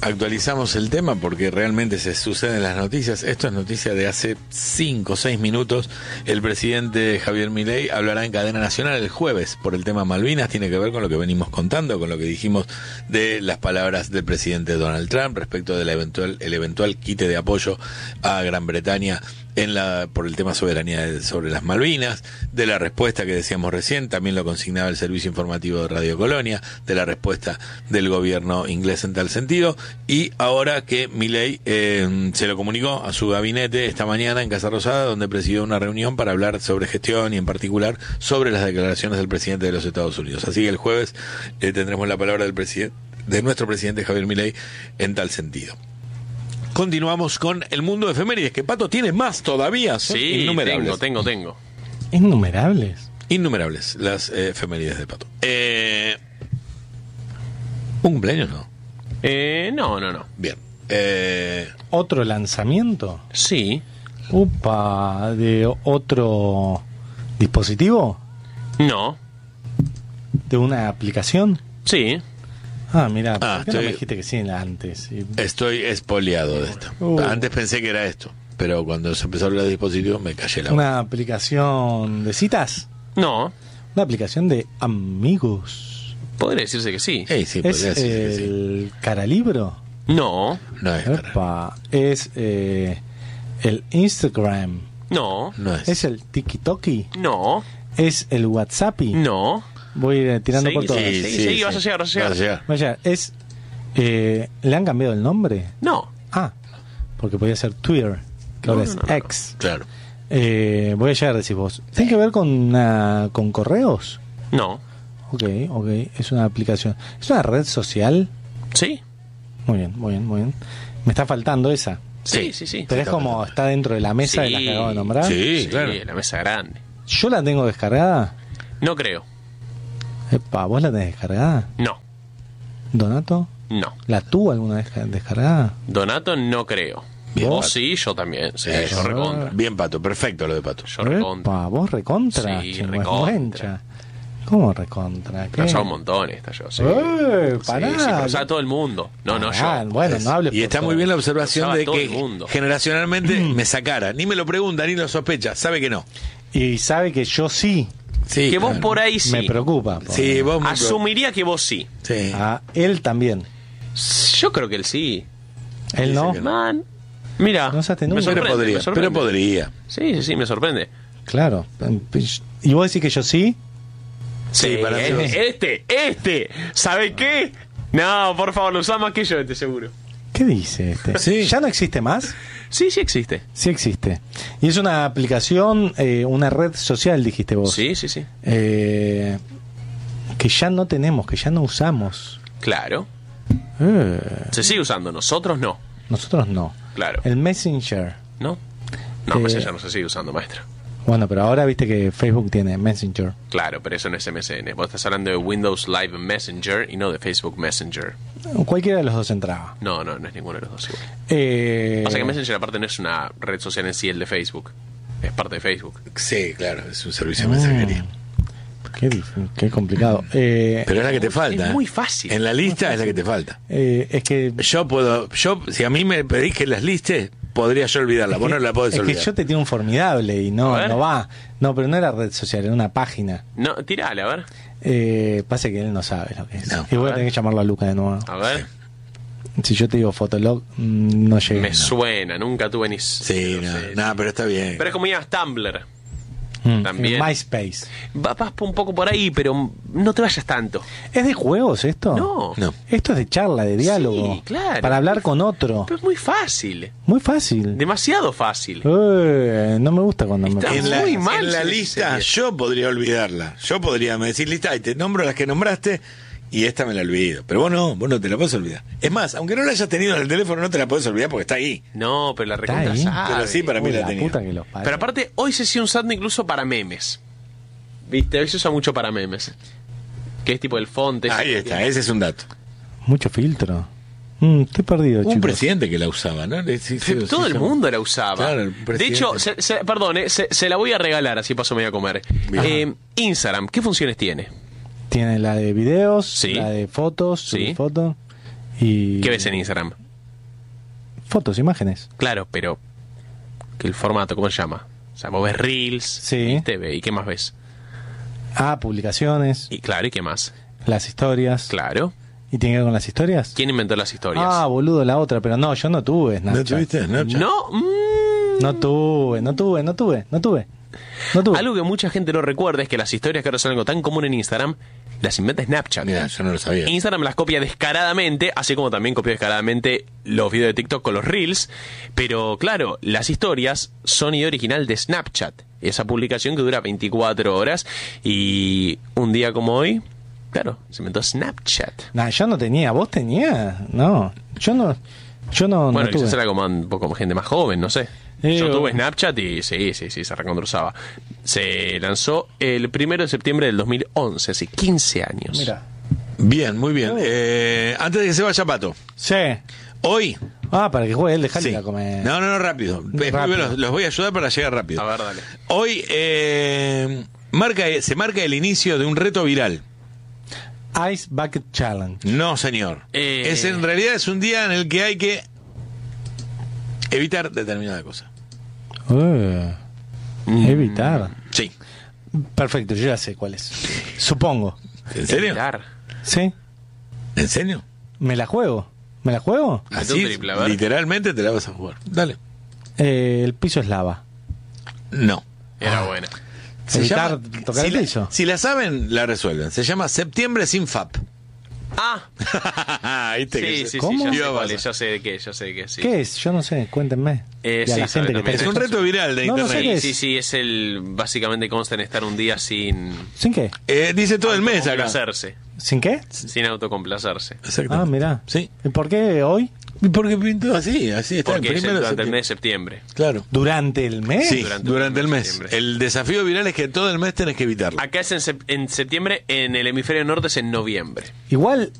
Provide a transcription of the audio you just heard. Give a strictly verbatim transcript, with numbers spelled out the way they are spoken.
Actualizamos el tema porque realmente se suceden las noticias. Esto es noticia de hace cinco o seis minutos. El presidente Javier Milei hablará en cadena nacional el jueves por el tema Malvinas. Tiene que ver con lo que venimos contando, con lo que dijimos de las palabras del presidente Donald Trump respecto del eventual, el eventual quite de apoyo a Gran Bretaña en la por el tema soberanía de, sobre las Malvinas, de la respuesta que decíamos recién, también lo consignaba el servicio informativo de Radio Colonia, de la respuesta del gobierno inglés en tal sentido, y ahora que Milei eh, se lo comunicó a su gabinete esta mañana en Casa Rosada, donde presidió una reunión para hablar sobre gestión y en particular sobre las declaraciones del presidente de los Estados Unidos. Así que el jueves eh, tendremos la palabra del presidente, de nuestro presidente Javier Milei en tal sentido. Continuamos con el mundo de efemérides, que Pato tiene más todavía, son sí, innumerables. tengo, tengo, tengo. ¿Innumerables? Innumerables las eh, efemérides de Pato. Eh, ¿Un cumpleaños no? Eh, no, no, no. Bien. Eh, ¿Otro lanzamiento? Sí. Upa, ¿de otro dispositivo? No. ¿De una aplicación? Sí. Ah, mira, ¿por Ah, qué estoy- no me dijiste que sí antes? Y- estoy espoleado de esto. Uh. Antes pensé que era esto, pero cuando se empezó a hablar de dispositivos me callé la boca. ¿Una aplicación de citas? No. ¿Una aplicación de amigos? Podría decirse que sí. Ey, sí, ¿Es podría decir que sí. el Caralibro? No. No es, cara. Epa, ¿es eh, el Instagram? No. No es. ¿Es el TikToki? No. ¿Es el WhatsAppi? No. Voy a ir tirando Seguí, por todas. seguí, seguí, vas a llegar, vas a llegar. Vaya, es... Eh, ¿Le han cambiado el nombre? No. Ah, porque podía ser Twitter, que No, ahora no, es no, no. X. Claro. Eh, voy a llegar, decís vos. ¿Tiene que ver con, una, con correos? No. Ok, ok, es una aplicación. ¿Es una red social? Sí. Muy bien, muy bien, muy bien. Me está faltando esa. Sí, sí, sí. Pero es como está dentro de la mesa de las que acabo de nombrar. Sí, Sí, claro. la mesa grande. Yo la tengo descargada. No creo. Epa, ¿vos la tenés descargada? No. ¿Donato? No. ¿La tuvo alguna vez descargada? Donato no creo. Bien, Vos Pato. sí, yo también. Sí, Eso. yo recontra. Bien, Pato, perfecto lo de Pato. Yo recontra. Epa, ¿vos recontra? Sí, Chingüengüencha. ¿Cómo recontra? ¿Qué? Pero ya un montón esta yo, sí. Eh, Sí, pará. sí, pero ya todo el mundo. No, no Pará, yo. Bueno, no hables Y por está todo. muy bien la observación Lo sabe de todo que el mundo. generacionalmente me sacara. Ni me lo pregunta, ni lo sospecha. Sabe que no. Y sabe que yo sí. Sí, Que vos claro. por ahí sí. Me preocupa. por- Sí, vos me Asumiría que vos sí. Sí. A él también. Yo creo que él sí. Él no. que no. Man. Mira. No seas tenudo. me Pero sorprende, podría, me sorprende. pero podría. Sí, sí, sí, me sorprende. Claro. ¿Y vos decís que yo sí? Sí, para mí este, vos- este, este. ¿Sabe qué? No, por favor, lo usás más que yo, este seguro. ¿Qué dice este? Sí. ¿Ya no existe más? Sí, sí existe. Sí existe. Y es una aplicación, eh, una red social, dijiste vos. Sí, sí, sí. Eh, que ya no tenemos, que ya no usamos. Claro. Eh, Se sigue usando, nosotros no. nosotros no. Claro. El Messenger. ¿No? No, Eh, pues ella no se sigue usando, maestro. Bueno, pero ahora viste que Facebook tiene Messenger. Claro, pero eso no es M S N. Vos estás hablando de Windows Live Messenger y no de Facebook Messenger. Cualquiera de los dos entraba. No, no, no es ninguno de los dos igual. Eh, Pasa que Messenger aparte no es una red social en sí, el de Facebook. Es parte de Facebook. Sí, claro, es un servicio de mensajería. Qué, dif- qué complicado. Eh, Pero es la que te falta. Es ¿eh? muy fácil. En la lista es la que te falta. eh, es que Yo puedo, yo, si a mí me pedís que las listes, podría yo olvidarla. Vos no la podés es olvidar. que yo te tiro un formidable y no, A ver. no va. No, pero no era red social, era una página. No, tirale, a ver. Eh, pasa que él no sabe lo que es. No. y voy A a ver. tener que llamarlo a Luca de nuevo. A ver. Si yo te digo Fotolog, mm, no llega. Me no. suena, nunca tuve ni... Sí, no no, sé. no, pero está bien. Pero es como ya Tumblr. Mm, también. MySpace. Va- Vas un poco por ahí, pero no te vayas tanto. ¿Es de juegos esto? No. No. Esto es de charla, de diálogo. Sí, claro. Para hablar con otro. Pero es muy fácil. Muy fácil. Demasiado fácil. Eh, no me gusta cuando Está me... En la, muy mal, en la sí, lista sí. yo podría olvidarla. Yo podría me decir lista y te nombro las que nombraste y esta me la olvido. Pero vos no, vos no te la podés olvidar. Es más, aunque no la hayas tenido en el teléfono, no te la podés olvidar porque está ahí. No, pero la Está recontra ahí. sabe. Pero sí, para mí Uy, la la tenía. puta que los parió. Pero aparte, hoy se sigue usando incluso para memes. ¿Viste? Hoy se usa mucho para memes. Que es tipo el font. ese Ahí que está, tiene. ese es un dato. Mucho filtro. Mm, estoy perdido, Hubo un chicos. presidente que la usaba, ¿no? Le- sí, sí, Todo sí, el sí. mundo la usaba. Claro, el de presidente. hecho, se, se- perdón, eh, se, se la voy a regalar, así paso me voy a comer. Bien. Eh, Instagram, ¿qué funciones tiene? Tiene la de videos, Sí. la de fotos, Sí. subir fotos Y ¿Qué ves en Instagram? fotos, imágenes. Claro, pero que el formato, ¿cómo se llama? O sea, vos ves Reels, Sí. T V, ¿y qué más ves? Ah, publicaciones, Y claro, ¿y qué más? las historias. Claro. ¿Y tiene que ver con las historias? ¿Quién inventó las historias? Ah, boludo, la otra, pero no, yo no tuve ¿No Snapchat. tuviste Snapchat? no, mm, No tuve, no tuve, no tuve, no tuve. No tuve. algo que mucha gente no recuerda es que las historias que ahora son algo tan común en Instagram, las inventa Snapchat. Mira, yo no lo sabía. Instagram las copia descaradamente, así como también copió descaradamente los videos de TikTok con los Reels. Pero claro, las historias son idea original de Snapchat. Esa publicación que dura veinticuatro horas. Y un día como hoy, claro, se inventó Snapchat. Nah, yo no tenía, vos tenías. No, yo no, yo no, Bueno, no tuve. quizás era como un poco más gente más joven, no sé. Eh, Yo o- tuve Snapchat y sí, sí, sí, se recontrusaba. Se lanzó el primero de septiembre del dos mil once, hace quince años. Mira. Bien, muy bien. Eh, antes de que se vaya Pato, Sí. hoy... Ah, para que juegue él, dejale Sí. a comer. No, no, no, rápido. Rápido. Los, los voy a ayudar para llegar rápido. A ver, dale. Hoy eh, marca, se marca el inicio de un reto viral. Ice Bucket Challenge. No, señor. Eh. Es en realidad es un día en el que hay que evitar determinada cosa. Eh, Mm. Evitar. Sí. Perfecto, yo ya sé cuál es. Supongo. ¿En serio? Evitar. ¿Sí? ¿En serio? ¿Me la juego? ¿Me la juego? Mete Así, un triple, a ver. literalmente te la vas a jugar. Dale. Eh, el piso es lava. No. Era buena. Se Evitar llama- tocar si el la- piso. Si la saben, la resuelven. Se llama Septiembre sin F A P. Ah, ¿Viste sí, que sí, se- sí, ¿Cómo? ya sé Iba a cuál pasar. es, ya sé de qué, ya sé de qué, sí. ¿Qué es? Yo no sé, cuéntenme. Eh, Y a sí, la gente que también. está Es un reto viral de No, no sé internet. qué Sí, es. sí, sí, es el, básicamente consta en estar un día sin ¿Sin qué? Eh, dice todo el mes acá. autocomplacerse, ¿Sin qué? sin autocomplacerse. Exactamente. Ah, mirá. Sí. ¿Y por qué hoy? ¿Y por qué pintó así? Así está Porque el es primero de durante el mes septiembre. de septiembre. Claro. ¿Durante el mes? Sí, durante durante, el el mes mes. de septiembre. El desafío viral es que todo el mes tenés que evitarlo. Acá es en, sep- en septiembre, en el hemisferio norte es en noviembre. Igual